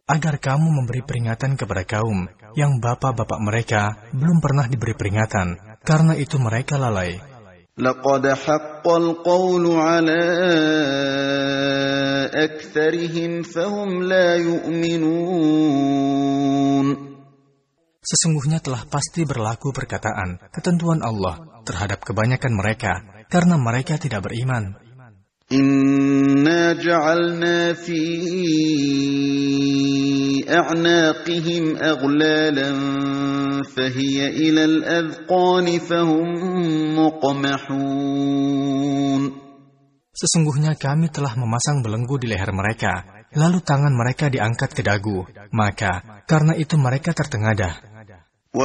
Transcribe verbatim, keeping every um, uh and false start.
agar kamu memberi peringatan kepada kaum yang bapak-bapak mereka belum pernah diberi peringatan, karena itu mereka lalai. لقد حق القول على أكثرهم فهم لا يؤمنون. Sesungguhnya telah pasti berlaku perkataan, ketentuan Allah terhadap kebanyakan mereka, karena mereka tidak beriman. Inna ja'alna fi a'naqihim aghlalan fahiya ila al-adhqani fahum muqmahun. Sesungguhnya kami telah memasang belenggu di leher mereka, lalu tangan mereka diangkat ke dagu, maka karena itu mereka tertengadah.